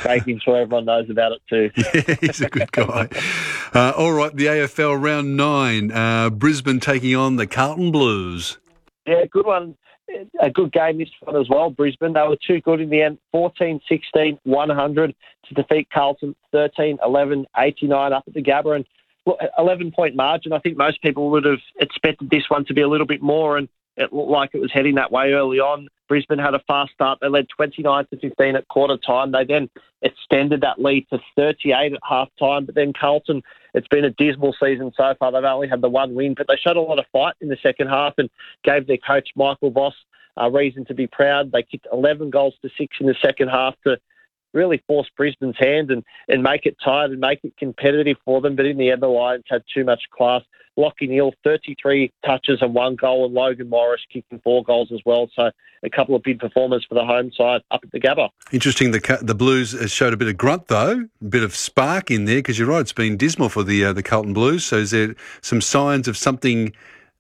making sure everyone knows about it too. Yeah, he's a good guy. All right, the AFL round 9. Brisbane taking on the Carlton Blues. Yeah, good one. A good game this one as well, Brisbane. They were too good in the end. 14-16, 100 to defeat Carlton. 13-11, 89 up at the Gabba. And look, 11-point margin. I think most people would have expected this one to be a little bit more, and it looked like it was heading that way early on. Brisbane had a fast start. They led 29-15 at quarter time. They then extended that lead to 38 at half time. But then Carlton, it's been a dismal season so far. They've only had the one win, but they showed a lot of fight in the second half and gave their coach, Michael Voss, a reason to be proud. They kicked 11 goals to 6 in the second half to really force Brisbane's hand and make it tight and make it competitive for them. But in the end, the Lions had too much class. Lachie Neale, 33 touches and 1 goal, and Logan Morris kicking 4 goals as well. So a couple of big performers for the home side up at the Gabba. Interesting, the Blues showed a bit of grunt, though, a bit of spark in there, because you're right, it's been dismal for the Carlton Blues. So is there some signs of something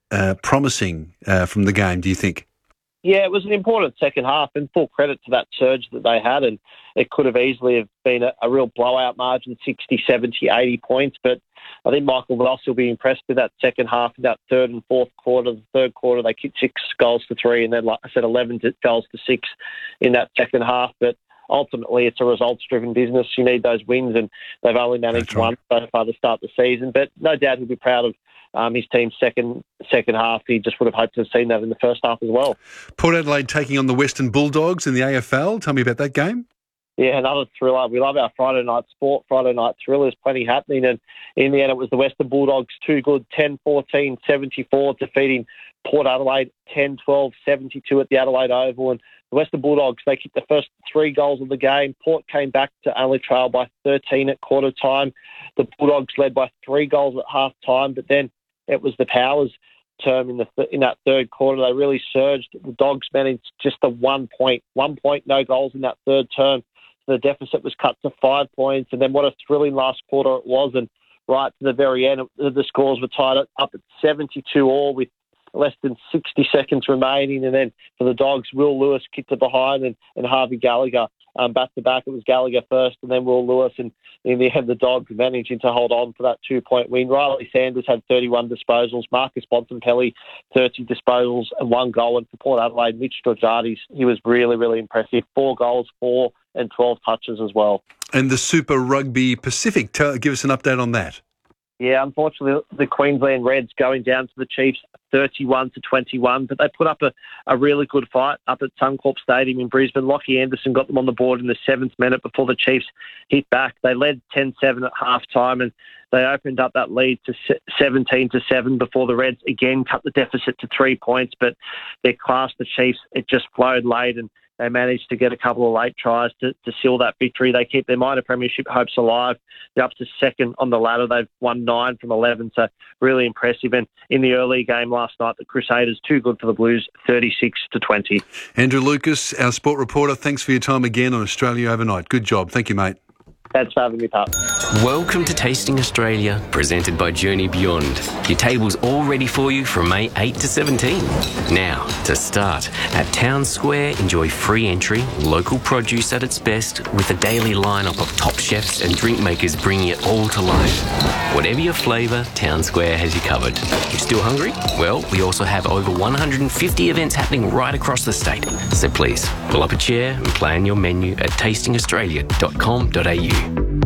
promising from the game, do you think? Yeah, it was an important second half, and full credit to that surge that they had, and it could have easily have been a real blowout margin, 60, 70, 80 points, but I think Michael Voss will be impressed with that second half, in that third and fourth quarter. The third quarter, they kicked 6 goals to 3, and then, like I said, 11 goals to 6 in that second half, but ultimately it's a results-driven business. You need those wins, and they've only managed one so far to start the season, but no doubt he'll be proud of his team's second half. He just would have hoped to have seen that in the first half as well. Port Adelaide taking on the Western Bulldogs in the AFL. Tell me about that game. Yeah, another thriller. We love our Friday night sport, Friday night thrillers, plenty happening. And in the end, it was the Western Bulldogs, too good, 10-14, 74, defeating Port Adelaide, 10-12, 72 at the Adelaide Oval. And the Western Bulldogs, they kicked the first 3 goals of the game. Port came back to only trail by 13 at quarter time. The Bulldogs led by 3 goals at half time, but then it was the Powers' term in that third quarter. They really surged. The Dogs managed just the 1 point, no goals in that third term. The deficit was cut to 5 points, and then what a thrilling last quarter it was. And right to the very end, the scores were tied up at 72 all with less than 60 seconds remaining. And then for the Dogs, Will Lewis kicked it behind, and Harvey Gallagher back-to-back. It was Gallagher first and then Will Lewis, and in the end the Dogs managing to hold on for that 2-point win. Riley Sanders had 31 disposals, Marcus Bontempelli 30 disposals and 1 goal, and for Port Adelaide, Mitch Georgiades, he was really, really impressive. 4 goals, 4 and 12 touches as well. And the Super Rugby Pacific, give us an update on that. Yeah, unfortunately, the Queensland Reds going down to the Chiefs 31-21, but they put up a really good fight up at Suncorp Stadium in Brisbane. Lockie Anderson got them on the board in the 7th minute before the Chiefs hit back. They led 10-7 at half-time, and they opened up that lead to 17-7 before the Reds again cut the deficit to 3 points, but their class, the Chiefs, it just flowed late, and they managed to get a couple of late tries to seal that victory. They keep their minor premiership hopes alive. They're up to second on the ladder. They've won 9 from 11, so really impressive. And in the early game last night, the Crusaders, too good for the Blues, 36-20. Andrew Lucas, our sport reporter, thanks for your time again on Australia Overnight. Good job. Thank you, mate. Thanks for having me, Pat. Welcome to Tasting Australia, presented by Journey Beyond. Your table's all ready for you from May 8 to 17. Now, to start, at Town Square, enjoy free entry, local produce at its best, with a daily lineup of top chefs and drink makers bringing it all to life. Whatever your flavour, Town Square has you covered. You still hungry? Well, we also have over 150 events happening right across the state. So please, pull up a chair and plan your menu at tastingaustralia.com.au.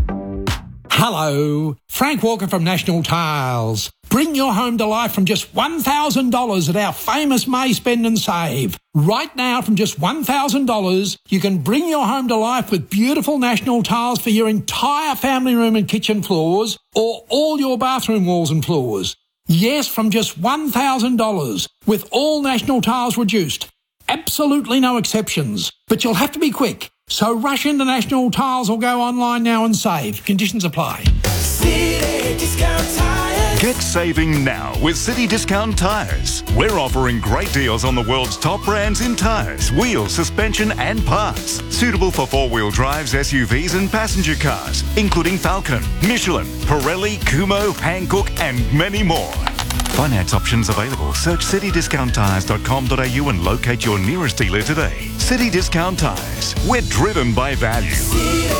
Hello, Frank Walker from National Tiles. Bring your home to life from just $1,000 at our famous May Spend and Save. Right now, from just $1,000, you can bring your home to life with beautiful National Tiles for your entire family room and kitchen floors, or all your bathroom walls and floors. Yes, from just $1,000, with all National Tiles reduced. Absolutely no exceptions. But you'll have to be quick. So rush into National Tiles or go online now and save. Conditions apply. City Discount Tires. Get saving now with City Discount Tires. We're offering great deals on the world's top brands in tyres, wheels, suspension and parts. Suitable for 4-wheel drives, SUVs and passenger cars, including Falcon, Michelin, Pirelli, Kumho, Hankook and many more. Finance options available. Search citydiscounttires.com.au and locate your nearest dealer today. City Discount Tires. We're driven by value.